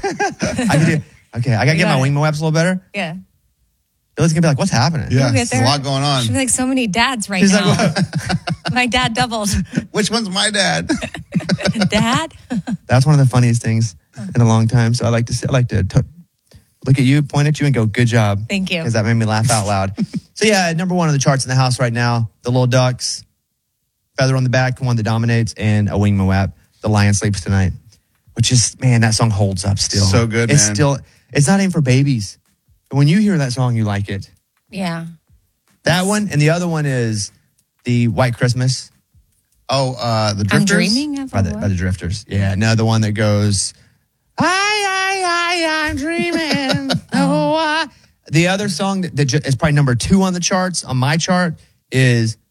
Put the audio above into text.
I gotta get my wing waps a little better. Yeah. Billy's gonna be like, "What's happening?" Yeah, there's a lot going on. She's like so many dads right She's now. like, My dad doubled. Which one's my dad? Dad? That's one of the funniest things in a long time. So I like to look at you, point at you, and go, "Good job." Thank you. Because that made me laugh out loud. So yeah, number one on the charts in the house right now, the Little Ducks, Feather on the Back, one that dominates, and A Wing Moab, The Lion Sleeps Tonight. Which is, man, that song holds up still. So good, it's man. It's not even for babies. But when you hear that song, you like it. Yeah. That one, and the other one is the White Christmas. Oh, the Drifters? I'm dreaming of By the Drifters. Yeah, no, the one that goes, I'm dreaming. The other song that is probably number 2 on the charts, on my chart, is